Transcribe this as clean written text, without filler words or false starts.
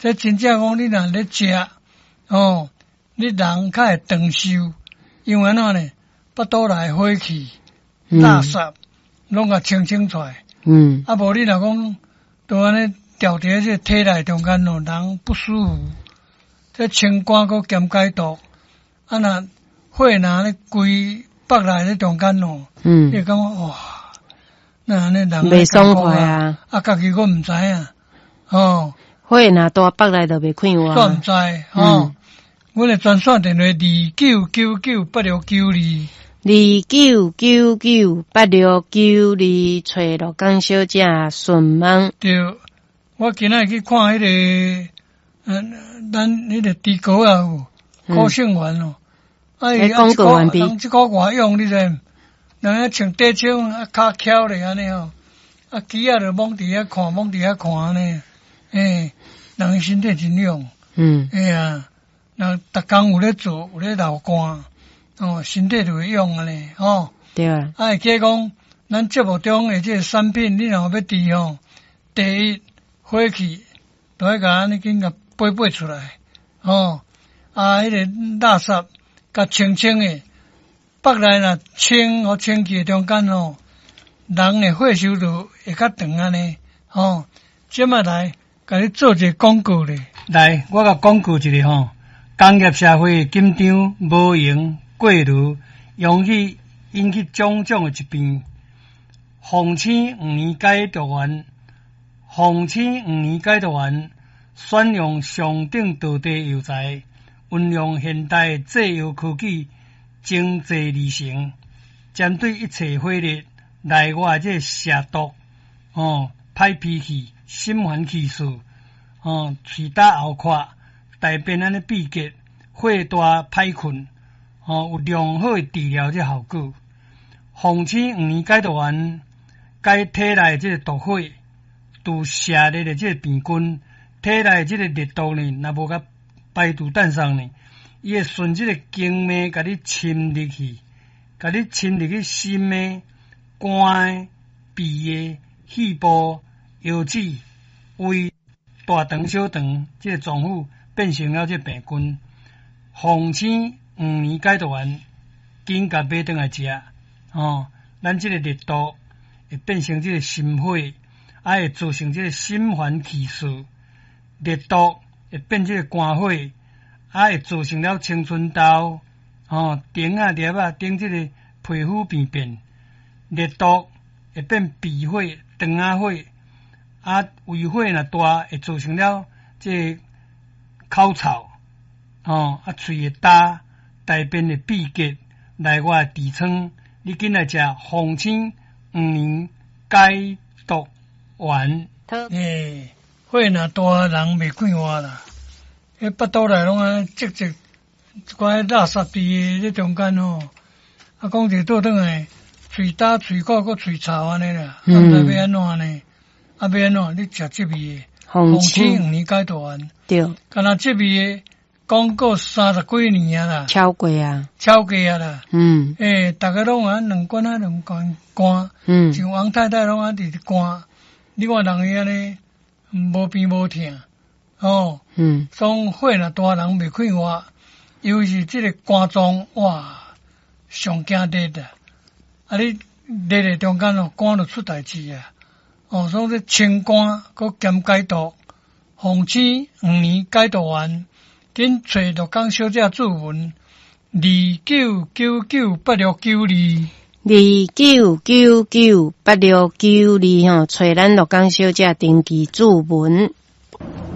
这真正讲你若咧食哦，你人较会长寿，因为哪呢？腹肚内火气、垃圾拢甲清出来。啊，无你若讲都安尼调伫这体内中间咯，人不舒服。这清肝佮兼解毒，啊若火若咧规腹内咧中间咯，你感觉哇，那安尼人袂爽快啊！啊，家己佫毋知影，哦， 火若大腹内就袂快活， 煞毋知，哦，阮会专线电话29998692。 29998692，找罗江小姐询问。 对，我今仔去看迄个，咱迄个猪膏啊有，高性丸哦。 广告完毕。 人即个外用，你知？人家穿短袖啊，骹翘咧安尼吼，啊机啊就懵伫遐看，懵伫遐看安尼，人身体真勇。啊，人逐工有咧做，有咧流汗。哦，身体就会用安尼，哦， 对啊。 会记讲，咱节目中的这个产品，你若要治吼，第一火气，都要甲安尼紧甲背出来，哦，迄个垃圾甲清的，腹内若清和清气的中间吼，人的火候就会较长安尼，哦，即摆来甲你做一个广告咧，来，我甲广告一个吼，工业社会紧张无用。过炉容易引起种种的疾病。红星5年解毒丸，红星5年解毒丸选用上等道地药材，运用现代制药科技，精制而成，针对一切火热内外这蛇毒、歹脾气、心烦气数、喙焦喉渴、大便安尼闭结、火大歹困。有良好的治疗这效果。红星5年解毒丸解体内这个毒火，除射热的这个病菌，体内这个热毒呢，若无甲排除诞生呢，伊会顺这个经脉甲你侵入去，甲你侵入去心的、肝的、鼻的、肺部、腰子、胃、大肠、小肠这个脏腑变成了这个病菌。红星5年解毒丸，紧甲买转来食，咱这个热毒会变成这个心火，会造成这个心烦气躁，热毒会变这个肝火，会造成了青春痘，顶啊、粒啊、顶这个皮肤病变，热毒会变鼻火、肠仔火，胃火若大，会造成了这个口臭，喙会焦。大便的闭结，内外痔疮，你紧来食红星5年解毒丸。火若大，人袂快活啦。迄腹肚内拢安积一寡垃圾伫咧中间吼，讲者倒转来，喙焦、喙苦、佮喙臭安尼啦，毋知要安怎呢？要安怎？你食这味的红星5年解毒丸，对，敢若这味的。广告30几年啊啦，超过啊啦，大家拢安两罐干，像王太太拢安伫干，你看人伊安尼无边无疼，所以火若大人袂快活，尤其是这个肝脏哇，上惊热的，你热的中间肝就出代志啊，所以这清肝佮兼解毒，红星5年解毒丸。紧找罗江小姐注文29998692 29998692找咱罗江小姐登记注文。